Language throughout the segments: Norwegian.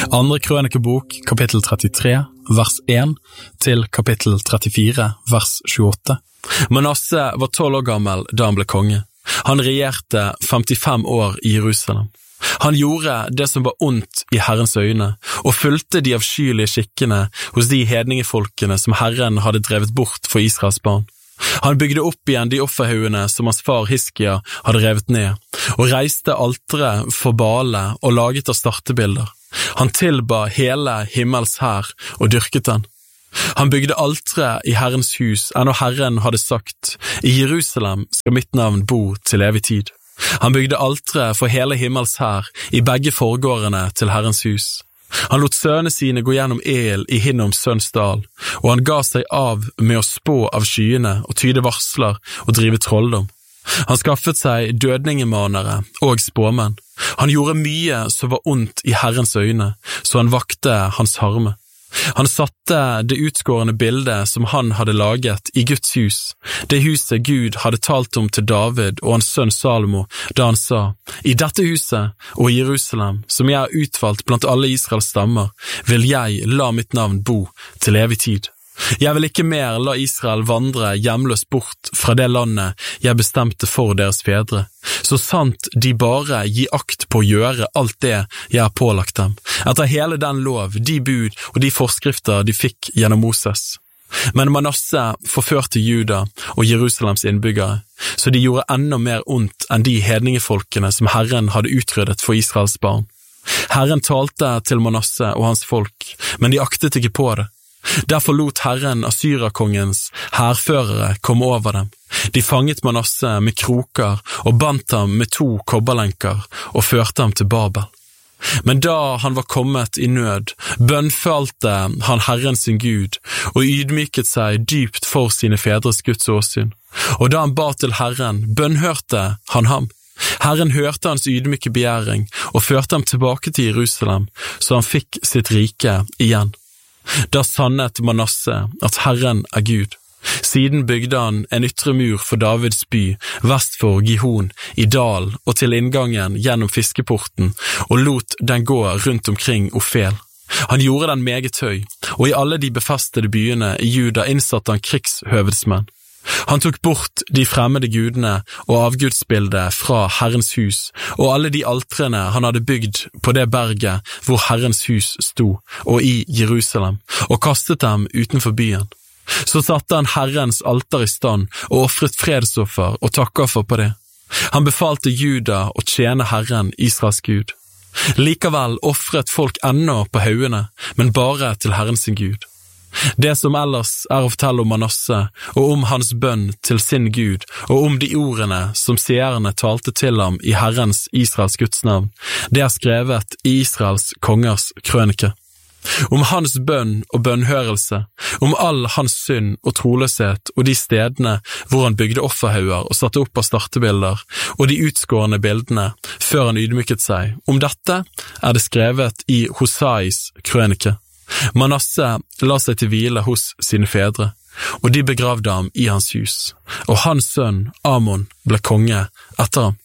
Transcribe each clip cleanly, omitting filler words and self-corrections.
Andre krønikebok, kapittel 33, vers 1, til kapittel 34, vers 28. Manasse var 12 år gammel da han ble konge. Han regjerte 55 år i Jerusalem. Han gjorde det som var ondt i Herrens øyne, og fulgte de avskyelige skikkene hos de hedningefolkene som Herren hadde drevet bort for Israels barn. Han bygde opp igjen de offerhaugene som hans far Hiskia hadde revet ned, og reiste altere for Bale og laget startebilder. Han tilba hele himmels hær og dyrket den. Han bygde altere i Herrens hus, enn når Herren hadde sagt, i Jerusalem skal mitt navn bo til evig tid. Han bygde altere for hele himmels hær i begge forgårdene til Herrens hus. Han lot sønnene sine gå gjennom El i Hinnoms sønns dal, og han ga seg av med å spå av skyene og tyde varsler og drive trolldom. Han skaffet seg dødningemanere og spåmenn. Han gjorde mye som var ondt i Herrens øyne, så han vakte hans harme. Han satte det utskårende bildet som han hadde laget i Guds hus, det huset Gud hadde talt om til David og hans sønn Salomo, da han sa, «I dette huset og i Jerusalem, som jeg har utvalgt blant alle Israels stammer, vil jeg la mitt navn bo til evig tid. Jeg vil ikke mer la Israel vandre hjemløs bort fra det landet jeg bestemte for deres fedre, så sant de bare gir akt på å gjøre alt det jeg har pålagt dem, etter hele den lov, de bud og de forskrifter de fikk gjennom Moses. Men Manasse forførte Juda og Jerusalems innbyggere, så de gjorde enda mer ondt enn de hedningefolkene som Herren hadde utryddet for Israels barn. Herren talte til Manasse og hans folk, men de aktet ikke på det. Derfor lot Herren Assyrakongens hærførere komme over dem. De fanget Manasse med kroker og bandt ham med 2 kobberlenker og førte ham til Babel. Men da han var kommet i nød, bønnfalte han Herren sin Gud og ydmyket seg dypt for sine fedres Guds åsyn. Og da han ba til Herren, bønnhørte han ham. Herren hørte hans ydmyke begjæring og førte ham tilbake til Jerusalem, så han fikk sitt rike igjen. Da sannet Manasse at Herren er Gud. Siden bygde han en ytre mur for Davids by, vest for Gihon, i dal og til inngangen gjennom fiskeporten, og lot den gå rundt omkring Ofel. Han gjorde den meget høy, og i alle de befestede byene i Juda innsatte han krigshøvedsmenn. Han tok bort de fremmede gudene og avgudsbildet fra Herrens hus, og alle de altrene han hadde bygd på det berget hvor Herrens hus sto, og i Jerusalem, og kastet dem utenfor byen. Så satte han Herrens alter i stand, og offret fredsoffer og takkoffer på det. Han befalte Juda å tjene Herren, Israels Gud. Likevel offret folk ennå på haugene, men bare til Herren sin Gud. Det som ellers er å fortelle om Manasse, og om hans bønn til sin Gud, og om de ordene som seerne talte til ham i Herrens Israels Guds navn, det er skrevet i Israels kongers krønike. Om hans bønn og bønnhørelse, om all hans synd og troløshet og de stedene hvor han bygde offerhauger og satte opp av startebilder, og de utskårende bildene før han ydmyket seg, om dette er det skrevet i Hosais krønike. Manasse la seg til hvile hos sine fedre, og de begravde ham i hans hus, og hans sønn Amon ble konge etter ham.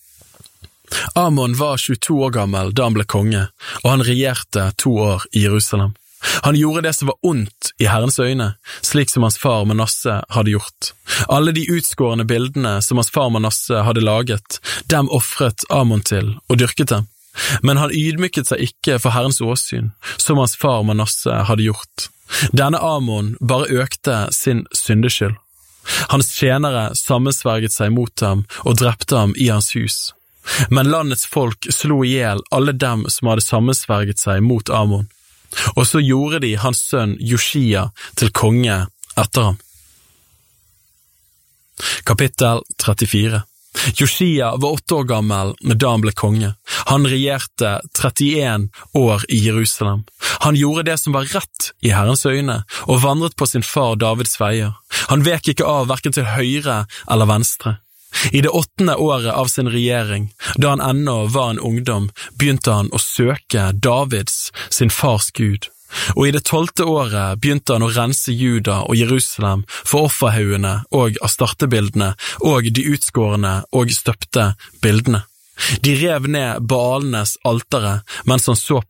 Amon var 22 år gammel da han ble konge, og han regjerte 2 år i Jerusalem. Han gjorde det som var ondt i Herrens øyne, slik som hans far Manasse hadde gjort. Alle de utskårende bildene som hans far Manasse hadde laget, dem offret Amon til og dyrket dem. Men han ydmyket seg ikke for Herrens åsyn, som hans far Manasse hadde gjort. Denne Amon bare økte sin syndeskyld. Hans tjenere sammensverget seg mot ham og drepte ham i hans hus. Men landets folk slo ihjel alle dem som hadde sammensverget seg mot Amon. Og så gjorde de hans sønn Josia til konge etter ham. Kapittel 34. Josia var 8 år gammel da han ble konge. Han regjerte 31 år i Jerusalem. Han gjorde det som var rett i Herrens øyne, og vandret på sin far Davids veier. Han vek ikke av hverken til høyre eller venstre. I det 8. året av sin regjering, da han ennå var en ungdom, begynte han å søke Davids, sin fars Gud. Og i det 12. året begynte han å rense Juda og Jerusalem for offerhaugene og astartebildene og de utskårende og støpte bildene. De rev ned Baalenes altere mens han så på det,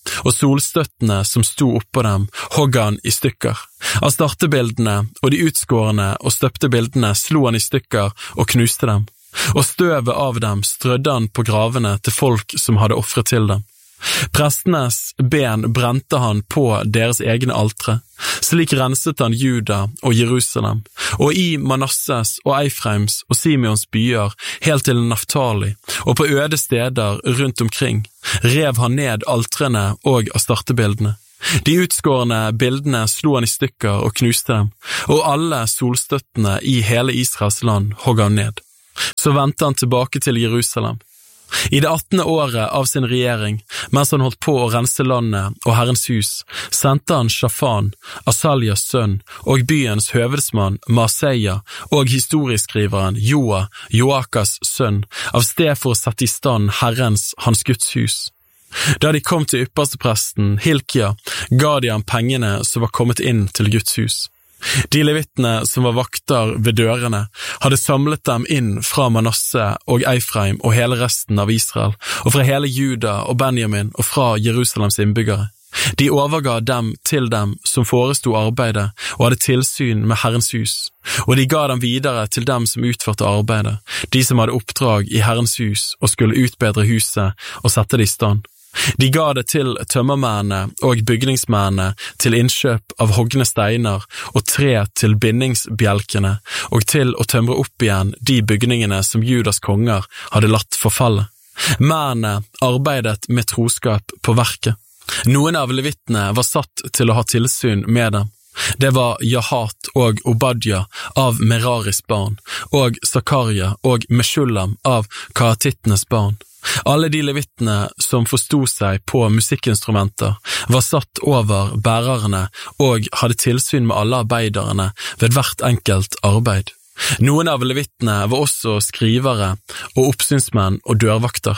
og solstøttene som sto oppå dem hogg han i stykker. Astartebildene og de utskårne og støpte bildene slo han i stykker og knuste dem, og støvet av dem strødde han på gravene til folk som hadde offret til dem. Prestenes ben brente han på deres egne altre, slik renset han Juda og Jerusalem, og i Manasses og Eifreims og Simeons byer helt til Naftali, og på øde steder rundt omkring, rev han ned altrene og astartebildene. De utskårne bildene slo han i stykker og knuste dem, og alle solstøttene i hele Israels land hogg han ned. Så vendte han tilbake til Jerusalem. I det 18. året av sin regjering, mens han holdt på å rense landet og Herrens hus, sendte han Shafan, Asaljas sønn, og byens høvedsmann Maaseia og historieskriveren Joa, Joakas sønn, av sted for å sette i stand Herrens, hans Guds hus. Da de kom til ypperstepresten Hilkia, ga de ham pengene som var kommet inn til Guds hus. De levittene som var vakter ved dørene hadde samlet dem inn fra Manasse og Eifreim og hele resten av Israel, og fra hele Juda og Benjamin og fra Jerusalems innbyggere. De overga dem til dem som forestod arbeidet og hadde tilsyn med Herrens hus, og de ga dem videre til dem som utførte arbeidet, de som hadde oppdrag i Herrens hus og skulle utbedre huset og sette det i stand. De ga det til tømmermennene og bygningsmennene til innkjøp av hogne steiner og tre til bindingsbjelkene og til å tømre opp igjen de bygningene som Judas konger hadde latt forfalle. Mennene arbeidet med troskap på verket. Noen av levittene var satt til å ha tilsyn med dem. Det var Jahat og Obadja av Meraris barn, og Zakaria og Meshulam av Kahatittenes barn. Alle de levittene som forstod seg på musikkinstrumenter var satt over bærerne og hadde tilsyn med alle arbeiderne ved hvert enkelt arbeid. Noen av levittene var også skrivere og oppsynsmenn og dørvakter.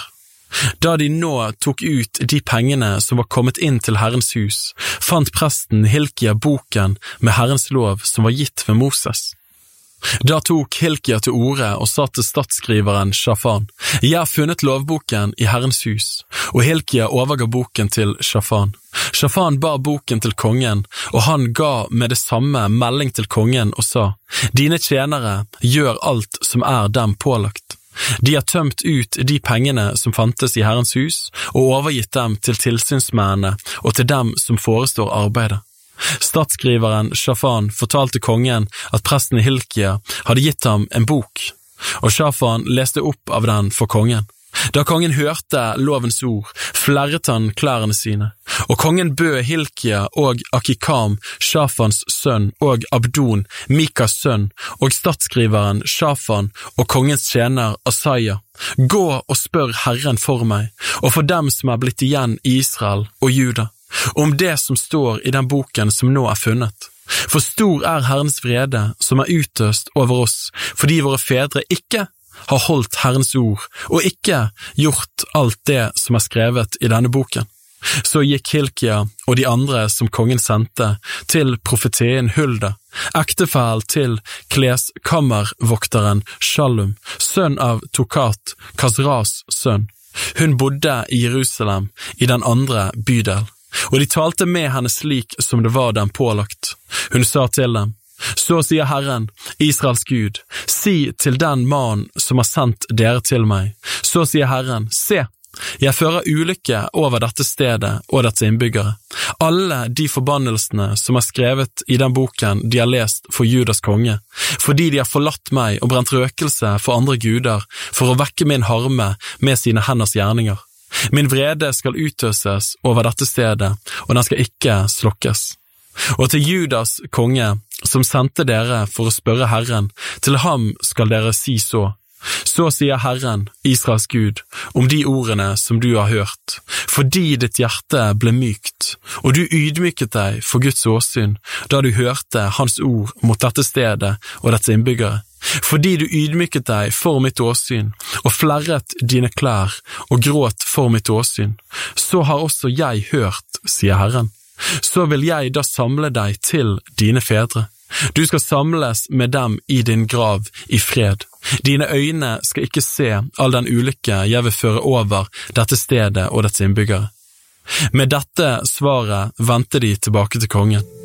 Da de nå tok ut de pengene som var kommet inn til Herrens hus, fant presten Hilkia boken med Herrens lov som var gitt ved Moses. Da tok Hilkia til orde og sa til statsskriveren Shafan: «Jeg har funnet lovboken i Herrens hus», og Hilkia overga boken til Shafan. Shafan bar boken til kongen, og han ga med det samme melding til kongen og sa: «Dine tjenere gjør alt som er dem pålagt. De har tømt ut de pengene som fantes i Herrens hus, og overgitt dem til tilsynsmennene og til dem som forestår arbeidet.» Statsskriveren Shafan fortalte kongen at presten Hilkia hadde gitt ham en bok, og Shafan leste opp av den for kongen. Da kongen hørte lovens ord, flerret han klærne sine, og kongen bød Hilkia og Akikam, Shafans sønn, og Abdon, Mikas sønn, og statsskriveren Shafan og kongens tjener Asaia: «Gå og spør Herren for meg, og for dem som er blitt igjen i Israel og Juda, om det som står i den boken som nå er funnet. For stor er Herrens vrede som er utøst over oss, fordi våre fedre ikke har holdt Herrens ord, og ikke gjort alt det som er skrevet i denne boken.» Så gikk Hilkia og de andre som kongen sendte til profetien Hulda, ektefell til kleskammervokteren Shallum, sønn av Tokat, Kasras sønn. Hun bodde i Jerusalem, i den andre bydel. Og de talte med henne slik som det var dem pålagt. Hun sa til dem: «Så sier Herren, Israels Gud, si til den mann som har sendt dere til meg. Så sier Herren, se, jeg fører ulykke over dette stedet og dets innbyggere. Alle de forbannelsene som er skrevet i den boken de har lest for Judas konge, fordi de har forlatt meg og brent røkelse for andre guder, for å vekke min harme med sine henders gjerninger. Min vrede skal utøses over dette stedet, og den skal ikke slokkes. Og til Judas konge, som sendte dere for å spørre Herren, til ham skal dere si så: Så sier Herren, Israels Gud, om de ordene som du har hørt, fordi ditt hjerte ble mykt, og du ydmyket deg for Guds åsyn, da du hørte hans ord mot dette stedet og dets innbyggere. Fordi du ydmyket deg for mitt åsyn, og flerret dine klær og gråt for mitt åsyn, så har også jeg hørt, sier Herren. Så vil jeg da samle deg til dine fedre. Du skal samles med dem i din grav i fred. Dine øyne skal ikke se all den ulykke jeg vil føre over dette stedet og dets innbyggere. Med dette svaret vendte de tilbake til kongen.